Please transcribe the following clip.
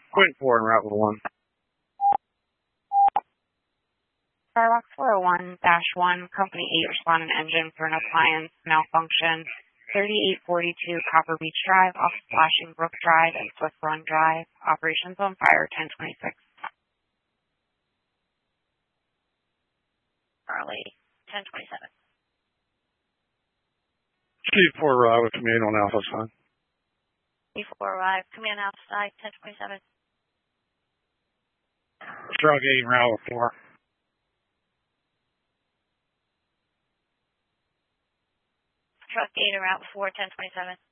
Point 4 en route with 1. Starbox 401-1, Company 8 responding engine for an appliance malfunction. 3842 Copper Beach Drive, off Splashing Brook Drive and Swift Run Drive. Operations on fire, 1026. Charlie, 1027. Chief 4 arrive with command on Alpha side. Chief 4 arrive, command Alpha side, 1027. Truck 8 en route with 4. Truck 8 en route with 4, 1027.